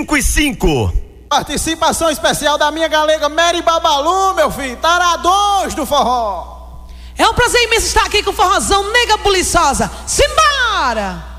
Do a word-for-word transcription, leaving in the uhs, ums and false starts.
cinco e cinco. Participação especial da minha galega Mary Babalu, meu filho, taradões do forró. É um prazer imenso estar aqui com o forrozão Nega Buliçosa. Simbora!